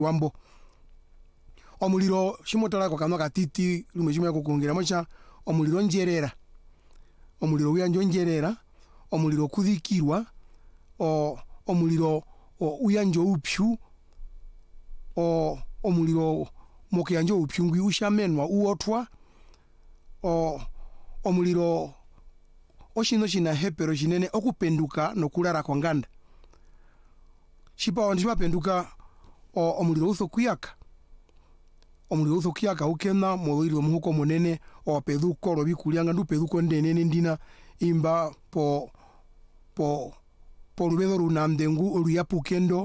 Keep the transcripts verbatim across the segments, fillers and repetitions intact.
wambo omuliro shimotala kwa kanwa katiti lume shimwe kukongera mocha omuliro njerera omuliro uyanjo njerera omuliro kudhikirwa o omuliro uyanjo upyu o omuliro mokiyanjo upyu ngwi ushamenwa uotwa o omuliro oshino shina hepero shinene okupenduka nokulara kwa nganda shipa wandi mapenduka o omuliro uso kuyaka omuliro uso kuyaka ukena moliro muhuko monene o peduko lo bikulyanga ndu peduko ndenene ndina imba po po po lubedo runamdengu oluyapukendo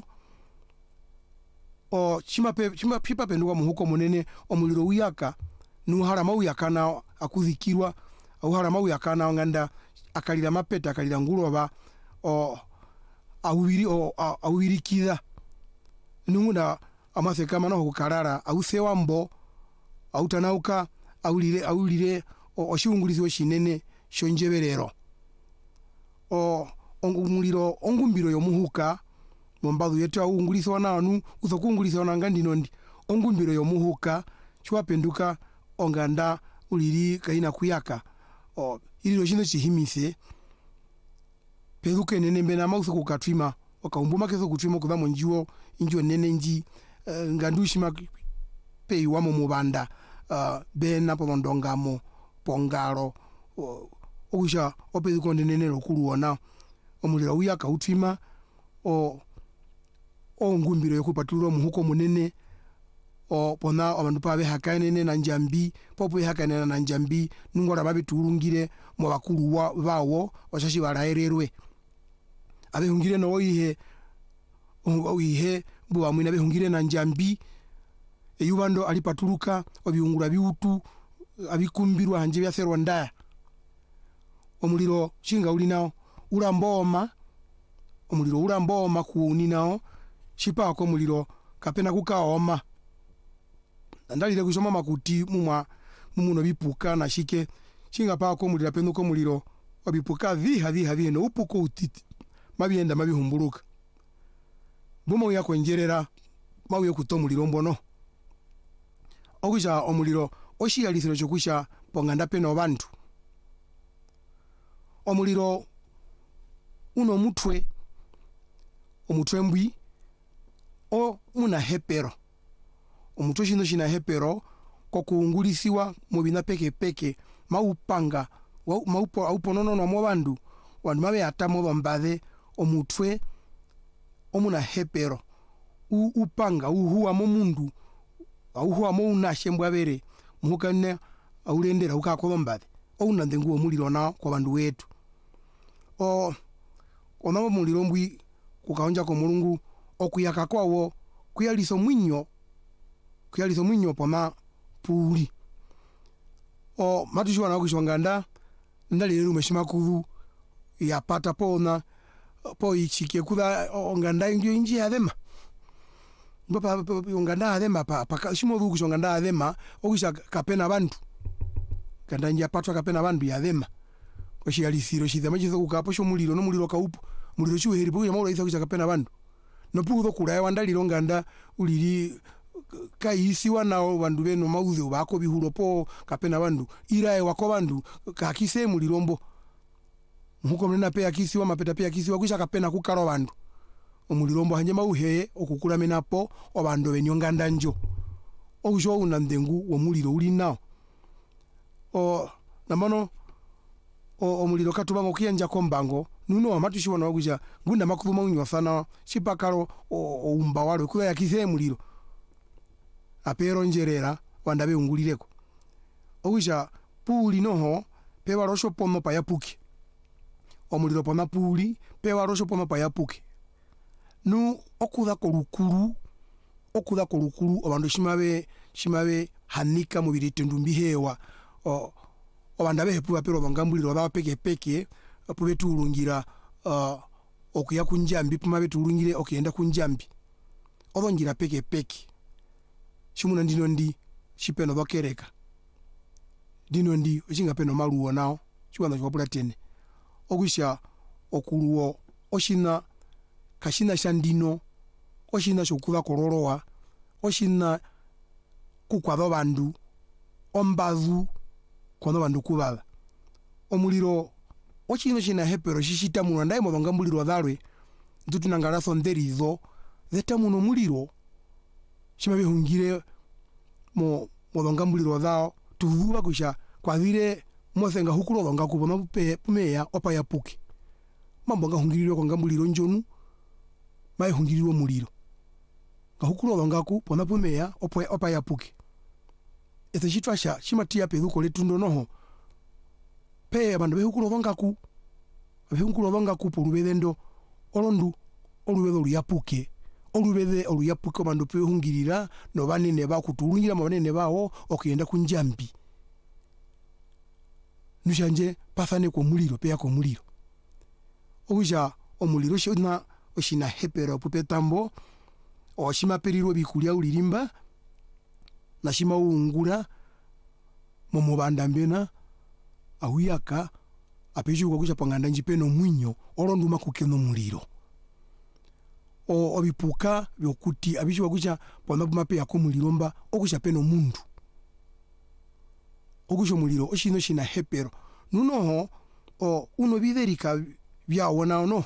o chima pe chima pipa penduka muhuko monene omuliro uyaka nuharama uyakana akudhikirwa auharama uyakana nganda akalira mapeta akalira nguloba o awiri o awirikida nunguna amaseka mana hukarara ausewa mbo autanauka aulire aulire oshungulizwe shinene shonjeberero o ongumuliro ongumbiro yomuhuka mombadu yetu aungulizwa nanu uzokungulizwa nangandinondi ongumbiro yomuhuka chwapenduka onganda uliri kaina kuyaka o iliro shino chihimise peduke nene mbena mauso kukatwima okaumbuma kezo kutwima kuba monjiwo injo nene nji uh, ngandushima peiwa mu mubanda uh, bena polondongamo pongalo okusha opeduko nene lokuluona omulira uyaka utwima o o ngumbiro yokupatulwa muhuko munene o pona abantu pabe hakanene na njambi popo hakanene na njambi nungora babitulungire mu bakulu bawo washashi baraererwe abe hungire no oyihe oyihe bwa mwina be hungire na njambi eyubando alipatuluka obiungura biutu abikumbirwa hanje byaserwa ndaya omuliro shinga uli nao uramboma omuliro uramboma kuuni nao shipa ko muliro kapena kukaoma ndalire kushoma makuti mumwa mumuno bipuka na shike shinga pa ko mulira peno ko muliro obipuka viha viha vino upuko utiti mabienda mabihumbuluka bumo yako njerera mawe kuto muliro mbono okusha omuliro oshiyalisiro chokusha ponganda peno bantu omuliro uno mutwe omutwe mbwi o muna hepero omutwe shino shina hepero kokuungulisiwa mu bina peke peke maupanga maupo auponono no mo bandu wandu mabe atamo bambade omutwe omuna hepero u upanga uhuwa mo mundu uhuwa mo unashembwa bere muhukane aulendera ukakolombade ounandengu omuliro na kwa bandu wetu o onamo muliro mbwi kukaonja ko mulungu okuyaka kwawo kuyaliso mwinyo kuyaliso mwinyo pona puli o matushwa na kushwanganda ndali rume shimakuru ya pata pona po ichike kuda onganda ingyo inji adema bapa onganda adema pa pa shimo ruku shwanganda adema okisha kapena bantu kanda nja patwa kapena bantu ya adema koshi yalisiro shidama chizo kukapo sho muliro no muliro kaupo muliro chiwe heripo ya maula isa kisha kapena bantu no pugo kula wandaliro nganda uliri kaisiwa nao bandu beno mauze bako bihulo po kapena bandu irae wako bandu kakise mulirombo muko mena pe akisiwa mapeta pe akisiwa kusha kapena kukaro bandu omulirombo hanje mauhe okukula menapo obandu benyonganda njo okusho unandengu wo muliro uli nao o namano o omuliro katuba ngokiyanja kombango nuno amatushibona okuja ngunda makulu unyo sana shipakaro o umba walo kuya yakise muliro apero njerera wandabe ungulireko okuja puli noho pewa rosho pono pa yapuki omuliro pona puli pewa rosho pono pa yapuki nu okuda kolukuru okuda kolukuru abandu shimabe shimabe hanika mu biritendu mbihewa o obandabe hepuwa pero bangambuliro ba peke peke apube tulungira uh, okuya kunjambi puma betulungire okenda kunjambi obongira peke peke shimuna ndino ndi shipeno bakereka dino ndi ochinga peno maluwo nao chiwanda chwapula tene okusha okuluwo oshina kashina shandino oshina shokuza kororowa oshina kukwatha bandu ombazu kono bandu kubala omuliro ochino china hepero shishita muno ndai modonga muliro dhalwe ntutu nangara sonderizo zeta muno muliro shima bihungire mo modonga muliro dhao tuvuba kusha kwa vile mwasenga hukulo donga kubona pupe pumeya opa ya puki mambo nga hungirirwa kwa muliro njonu mai hungirirwa muliro nga hukulo donga ku pona pumeya opa opa ya puki ese shitwasha shimatia peduko letundo noho pe abandu behukulo donga ku behukulo donga ku porubedendo olondu olubedo luyapuke olubede oluyapuke abandu behungirira no banene bakutulungira mu banene bawo okuyenda kunjambi nushanje pasane ko muliro pe yako muliro obuja omuliro shona oshina hepero pupetambo oshima periro bikulia ulirimba na shima uungura mu mubanda mbena awiyaka apeju ko kuja panganda njipeno mwinyo olondu makukeno muliro o obipuka byokuti abisho kuja pona mape yako muliro mba okuja peno mundu okusho muliro oshino shina hepero nuno o uno biderika byawona ono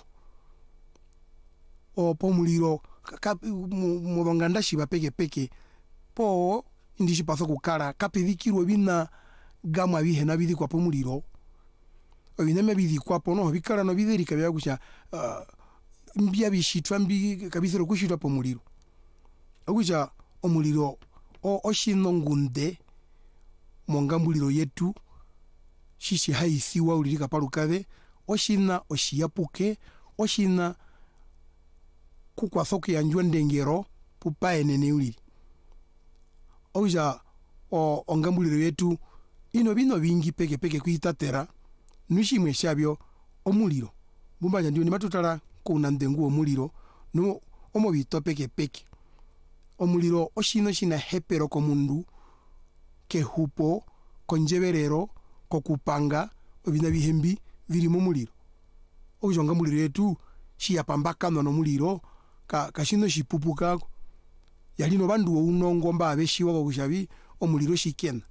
o po muliro mubonganda shiba peke peke po indishi paso kukara kapidikirwe bina gamwa bihena bidikwa po muliro obineme bidikwa po no bikara no biderika byakusha uh, mbya bishitwa mbi kabisero kushitwa po muliro okuja omuliro o oshino ngunde monga muliro yetu shishi haisiwa ulirika palukave oshina oshiyapuke oshina kukwasoke yanjwa ndengero pupaene ne uli oja o onga muliro yetu ino bino bingi peke peke kuitatera nushimwe shabyo omuliro bumbaja ndio ni matutala kuna ndengu omuliro no omobito peke peke omuliro oshino shina hepero komundu kehupo konjeberero kokupanga obina bihembi biri mu muliro ojonga muliro yetu shiyapambaka no muliro ka kashino shipupuka yali no bandu unongo mba abeshiwa ko kushabi omuliro shikena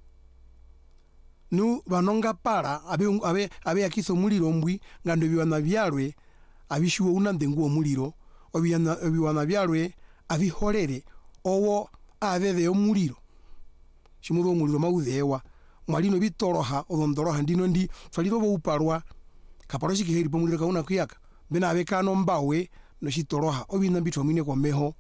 nu banonga para abe abe abe yakiso muliro mbwi ngando biwana byalwe abishiwo unandengu omuliro obiyana obiwana byalwe abihorere owo abebe omuliro shimudo omuliro maudewa mwalino bitoroha odondoroha ndino ndi faliro bo uparwa kaparo shikiheri pomuliro kauna kuyaka bena abekano mbawe no shitoroha obina bitwa mwine kwa meho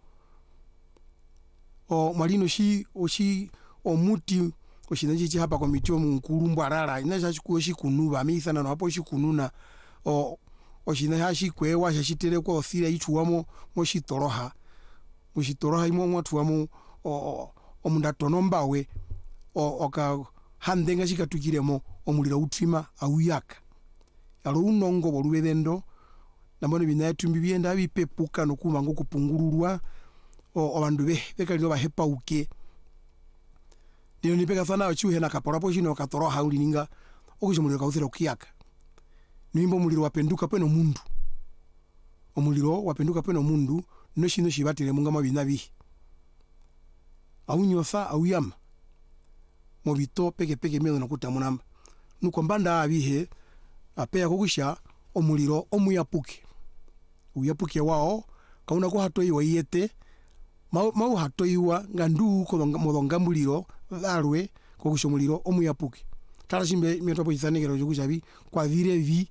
o mwalino shi oshi omuti oshinaji chi hapa kwa mitio munkulumbu arara inaja chikuwe shikunuba amisana no hapo shikununa o oshina hashi kwewa shashitere kwa osira ichuwamo mo shitoroha mo shitoroha imo mwatuwamo o omundatono mbawe o oka handenga shikatukiremo omuliro utvima awuyaka yalo unongo bolubedendo nambone binayetumbi byenda bipepuka nokuma ngo kupungururwa o abandu be bekalino bahepa uke ndio nipeka sana ochuhe na kaporapo shino katoroha ulininga okujo muliro kauzira ukiyaka nimbo muliro wapenduka peno mundu omuliro wapenduka peno mundu no shino shibatire munga mabina bi aunyosa auyama mobito peke peke melo nakutamunamba nukombanda abihe apea kokusha omuliro omuyapuke uyapuke wao kauna ko hatoiwa yete mau mau hatoiwa ngandu ko modonga muliro dhalwe kokusha muliro omuyapuke tala shimbe metopo isanegero jokushabi kwa vile vi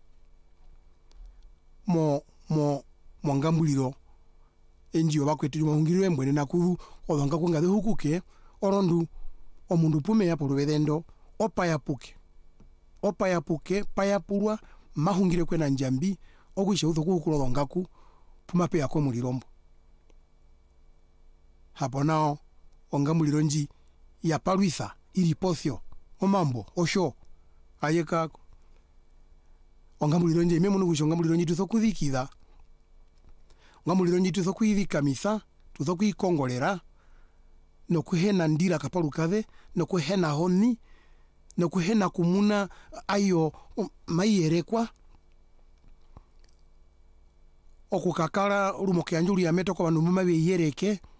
mo mo mwangambuliro enjiyo bakwetu mahungirwe mbwene naku odonga kunga hukuke orondu omundu pume ya porubedendo opa ya puke opa ya puke paya purwa mahungire kwena njambi okwisha utho kukulo dongaku pumape yako mulirombo hapo nao onga mulironji ya paruisa ili pothio omambo osho ayeka onga mulironji memo nukusho onga mulironji tuzo kudhikida onga mulironji tuzo kuidhika misa tuzo kuikongolera no kuhena ndira kapalukade no kuhena honi no kuhena kumuna ayo mayerekwa okukakala rumoke anjuli ya meto kwa bandu mama beyereke